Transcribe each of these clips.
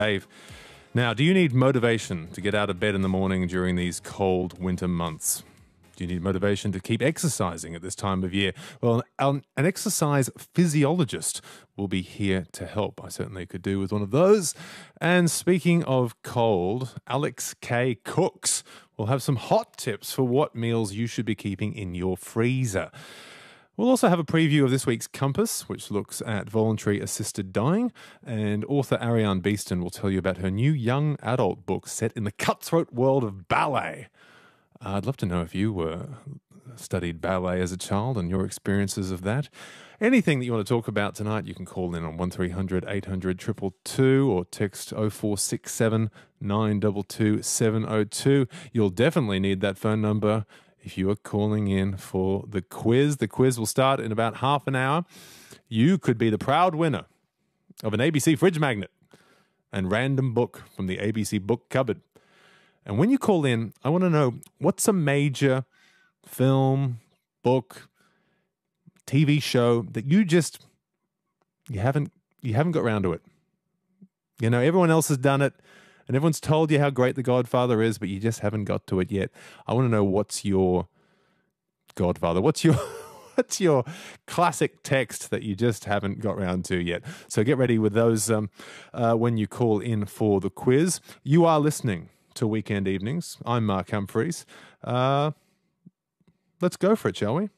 Dave. Now, do you need motivation to get out of bed in the morning during these cold winter months? Do you need motivation to keep exercising at this time of year? Well, an exercise physiologist will be here to help. I certainly could do with one of those. And speaking of cold, Alex K. Cooks will have some hot tips for what meals you should be keeping in your freezer. We'll also have a preview of this week's Compass, which looks at voluntary assisted dying, and author Ariane Beeston will tell you about her new young adult book set in the cutthroat world of ballet. I'd love to know if you studied ballet as a child and your experiences of that. Anything that you want to talk about tonight, you can call in on 1300 800 222 or text 0467 922 702. You'll definitely need that phone number if you are calling in for the quiz. The quiz will start in about half an hour. You could be the proud winner of an ABC fridge magnet and random book from the ABC book cupboard. And when you call in, I want to know, what's a major film, book, TV show that you haven't got around to it? You know, everyone else has done it, and everyone's told you how great The Godfather is, but you just haven't got to it yet. I want to know, what's your Godfather? What's your classic text that you just haven't got round to yet? So get ready with those when you call in for the quiz. You are listening to Weekend Evenings. I'm Mark Humphreys. Let's go for it, shall we?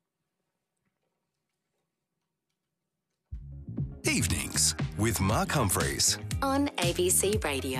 Evenings with Mark Humphreys on ABC Radio.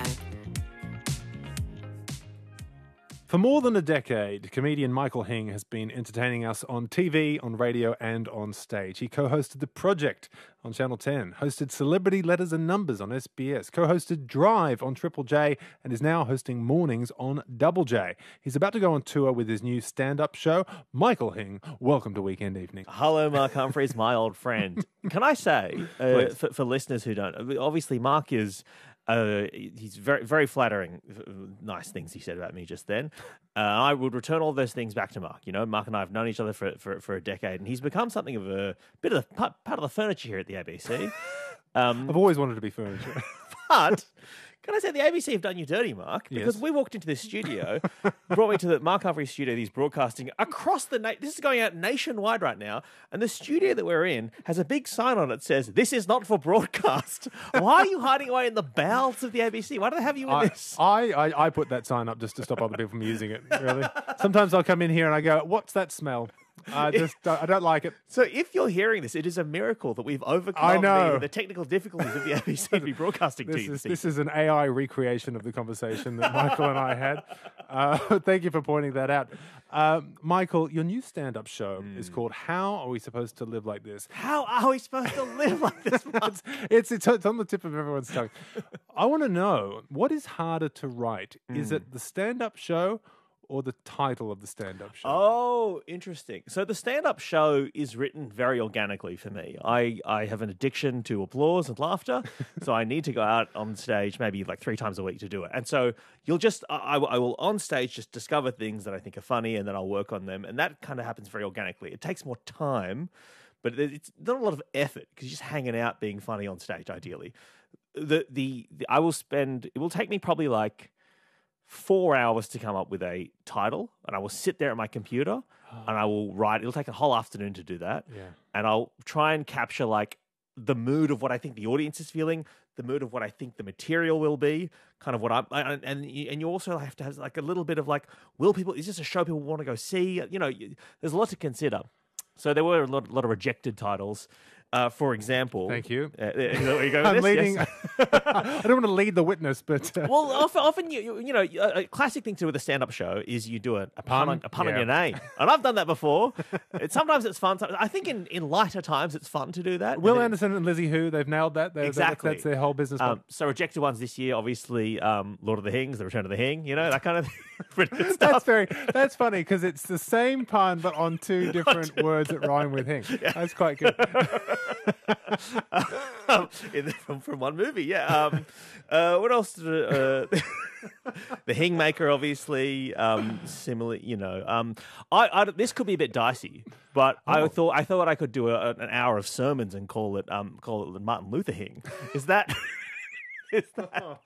For more than a decade, comedian Michael Hing has been entertaining us on TV, on radio, and on stage. He co-hosted The Project on Channel 10, hosted Celebrity Letters and Numbers on SBS, co-hosted Drive on Triple J, and is now hosting Mornings on Double J. He's about to go on tour with his new stand-up show. Michaal Hing, welcome to Weekend Evening. Hello, Mark Humphreys, my old friend. Can I say, for listeners who don't, obviously Mark is... he's very, very flattering, nice things he said about me just then. I would return all those things back to Mark. You know, Mark and I have known each other for a decade, and he's become something of a bit of part of the furniture here at the ABC. I've always wanted to be furniture. But can I say the ABC have done you dirty, Mark? Because Yes. we walked into this studio, brought me to the Mark Humphreys studio. He's broadcasting across the this is going out nationwide right now, and the studio that we're in has a big sign on it that says, "This is not for broadcast." Why are you hiding away in the bowels of the ABC? Why do they have you in this? I put that sign up just to stop other people from using it, really. Sometimes I'll come in here and I go, what's that smell? I don't like it. So if you're hearing this, it is a miracle that we've overcome the technical difficulties of the ABC to be broadcasting to you. This is an AI recreation of the conversation that Michael and I had. Thank you for pointing that out. Michael, your new stand-up show is called How Are We Supposed to Live Like This? How are we supposed to live like this? It's on the tip of everyone's tongue. I want to know, what is harder to write? Is it the stand-up show or the title of the stand-up show? Oh, interesting. So the stand-up show is written very organically for me. I have an addiction to applause and laughter, so I need to go out on stage maybe like 3 times a week to do it. And so I will on stage just discover things that I think are funny, and then I'll work on them. And that kind of happens very organically. It takes more time, but it's not a lot of effort because you're just hanging out being funny on stage, ideally. It will take me probably like 4 hours to come up with a title, and I will sit there at my computer and I will write. It'll take a whole afternoon to do that. Yeah. And I'll try and capture like the mood of what I think the audience is feeling, the mood of what I think the material will be, kind of what and you also have to have like a little bit of like, is this a show people want to go see? You know, there's a lot to consider. So there were a lot of rejected titles. For example, Thank you. Where you go with I'm this? leading. Yes. I don't want to lead the witness, but Well, often you know, a classic thing to do with a stand-up show is you do a pun on Yeah. your name, and I've done that before. Sometimes it's fun. I think in lighter times it's fun to do that. Will Anderson and Lizzie Who, they've nailed that. Exactly. That's their whole business model. So rejected ones this year, obviously, Lord of the Hings, The Return of the Hing, you know, that kind of stuff. That's funny because it's the same pun but on 2 different words that rhyme with Hing. Yeah. That's quite good. From one movie, yeah. What else? The Hingmaker, obviously. Similar, you know. This could be a bit dicey, but I thought I could do an hour of sermons and call it Martin Luther Hing. Is that? Is that